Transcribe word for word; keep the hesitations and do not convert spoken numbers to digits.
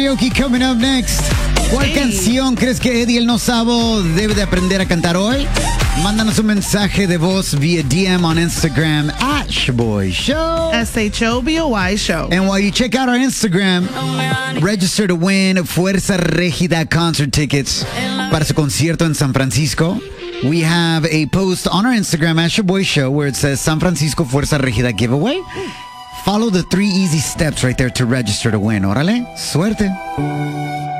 Karaoke coming up next. ¿Cuál Hey. canción crees que Eddie el No Sabo debe de aprender a cantar hoy? Mándanos un mensaje de voz vía D M on Instagram at Shaboy Show. S H O B O Y Show. And while you check out our Instagram, register to win Fuerza Régida concert tickets para su concierto en San Francisco. We have a post on our Instagram at Shaboy Show where it says San Francisco Fuerza Régida giveaway. Follow the three easy steps right there to register to win. Órale, suerte.